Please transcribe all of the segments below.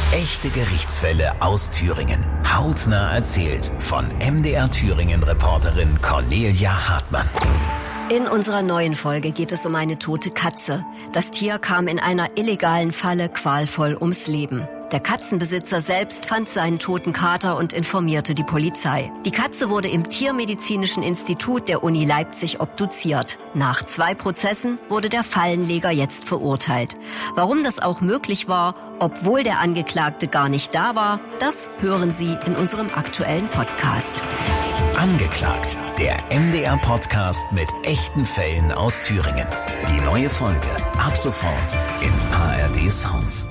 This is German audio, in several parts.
Echte Gerichtsfälle aus Thüringen. Hautnah erzählt von MDR-Thüringen-Reporterin Cornelia Hartmann. In unserer neuen Folge geht es um eine tote Katze. Das Tier kam in einer illegalen Falle qualvoll ums Leben. Der Katzenbesitzer selbst fand seinen toten Kater und informierte die Polizei. Die Katze wurde im Tiermedizinischen Institut der Uni Leipzig obduziert. Nach 2 Prozessen wurde der Fallenleger jetzt verurteilt. Warum das auch möglich war, obwohl der Angeklagte gar nicht da war, das hören Sie in unserem aktuellen Podcast. Angeklagt, der MDR-Podcast mit echten Fällen aus Thüringen. Die neue Folge ab sofort in ARD Sounds.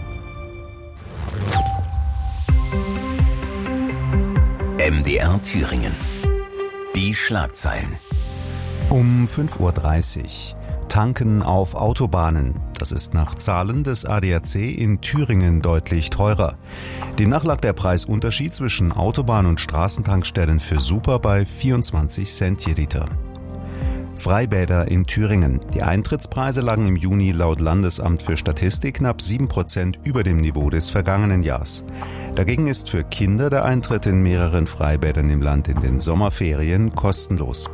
MDR Thüringen. Die Schlagzeilen. Um 5:30 Uhr. Tanken auf Autobahnen. Das ist nach Zahlen des ADAC in Thüringen deutlich teurer. Demnach lag der Preisunterschied zwischen Autobahn- und Straßentankstellen für Super bei 24 Cent je Liter. Freibäder in Thüringen. Die Eintrittspreise lagen im Juni laut Landesamt für Statistik knapp 7% über dem Niveau des vergangenen Jahres. Dagegen ist für Kinder der Eintritt in mehreren Freibädern im Land in den Sommerferien kostenlos.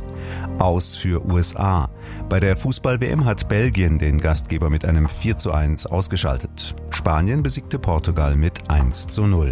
Aus für USA. Bei der Fußball-WM hat Belgien den Gastgeber mit einem 4:1 ausgeschaltet. Spanien besiegte Portugal mit 1:0.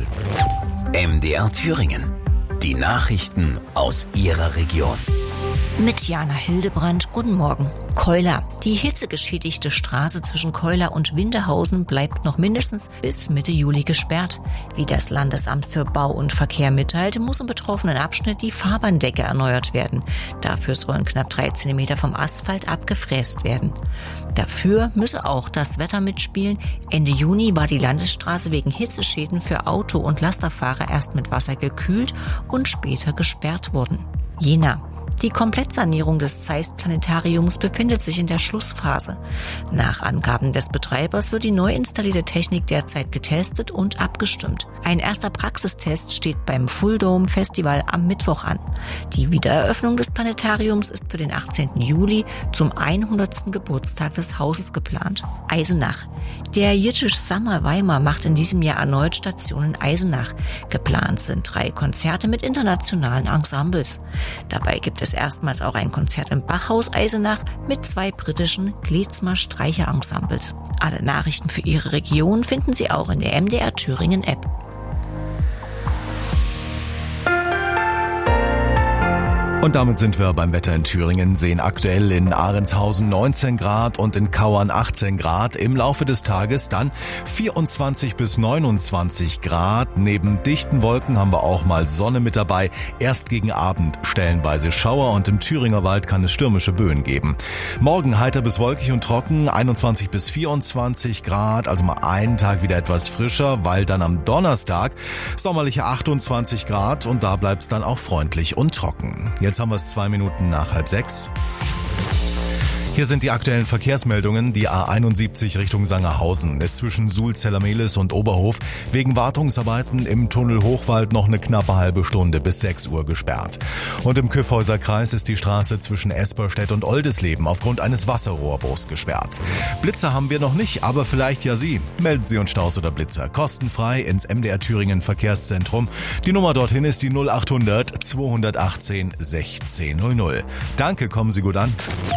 MDR Thüringen. Die Nachrichten aus Ihrer Region. Mit Jana Hildebrandt, guten Morgen. Keula. Die hitzegeschädigte Straße zwischen Keula und Windehausen bleibt noch mindestens bis Mitte Juli gesperrt. Wie das Landesamt für Bau und Verkehr mitteilt, muss im betroffenen Abschnitt die Fahrbahndecke erneuert werden. Dafür sollen knapp 3 Zentimeter vom Asphalt abgefräst werden. Dafür müsse auch das Wetter mitspielen. Ende Juni war die Landesstraße wegen Hitzeschäden für Auto- und Lasterfahrer erst mit Wasser gekühlt und später gesperrt worden. Jena. Die Komplettsanierung des Zeist-Planetariums befindet sich in der Schlussphase. Nach Angaben des Betreibers wird die neu installierte Technik derzeit getestet und abgestimmt. Ein erster Praxistest steht beim Full Dome Festival am Mittwoch an. Die Wiedereröffnung des Planetariums ist für den 18. Juli zum 100. Geburtstag des Hauses geplant. Eisenach. Der Jiddisch Summer Weimar macht in diesem Jahr erneut Station in Eisenach. Geplant sind 3 Konzerte mit internationalen Ensembles. Dabei gibt es erstmals auch ein Konzert im Bachhaus Eisenach mit 2 britischen Klezmer Streicherensembles. Alle Nachrichten für Ihre Region finden Sie auch in der MDR Thüringen App. Und damit sind wir beim Wetter in Thüringen, sehen aktuell in Ahrenshausen 19 Grad und in Kauern 18 Grad. Im Laufe des Tages dann 24 bis 29 Grad. Neben dichten Wolken haben wir auch mal Sonne mit dabei. Erst gegen Abend stellenweise Schauer und im Thüringer Wald kann es stürmische Böen geben. Morgen heiter bis wolkig und trocken, 21 bis 24 Grad. Also mal einen Tag wieder etwas frischer, weil dann am Donnerstag sommerliche 28 Grad und da bleibt es dann auch freundlich und trocken. Jetzt haben wir es 2 Minuten nach 5:30. Hier sind die aktuellen Verkehrsmeldungen. Die A71 Richtung Sangerhausen ist zwischen Suhl-Zellermehlis und Oberhof wegen Wartungsarbeiten im Tunnel Hochwald noch eine knappe halbe Stunde bis 6 Uhr gesperrt. Und im Kyffhäuser Kreis ist die Straße zwischen Esperstedt und Oldisleben aufgrund eines Wasserrohrbruchs gesperrt. Blitzer haben wir noch nicht, aber vielleicht ja Sie. Melden Sie uns Staus oder Blitzer kostenfrei ins MDR Thüringen Verkehrszentrum. Die Nummer dorthin ist die 0800 218 1600. Danke, kommen Sie gut an.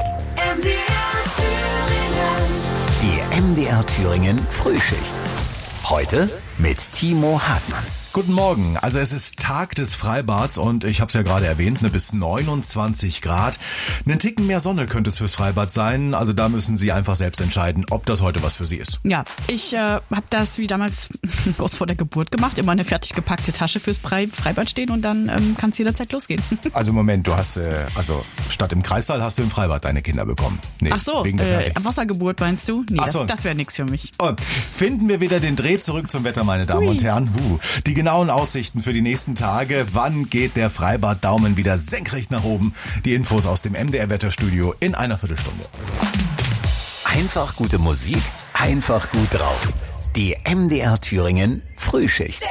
Die MDR Thüringen Frühschicht. Heute mit Timo Hartmann. Guten Morgen. Also es ist Tag des Freibads und ich habe es ja gerade erwähnt, bis 29 Grad. Einen Ticken mehr Sonne könnte es fürs Freibad sein. Also da müssen Sie einfach selbst entscheiden, ob das heute was für Sie ist. Ja, ich habe das wie damals kurz vor der Geburt gemacht. Immer eine fertig gepackte Tasche fürs Freibad stehen und dann kann es jederzeit losgehen. Also Moment, du hast, statt im Kreissaal hast du im Freibad deine Kinder bekommen. Nee, ach so, wegen der Wassergeburt meinst du? Nee, so. das wäre nichts für mich. Und finden wir wieder den Dreh zurück zum Wetter, meine Damen und Herren. Die genauen Aussichten für die nächsten Tage. Wann geht der Freibad-Daumen wieder senkrecht nach oben? Die Infos aus dem MDR-Wetterstudio in einer Viertelstunde. Einfach gute Musik, einfach gut drauf. Die MDR Thüringen Frühschicht.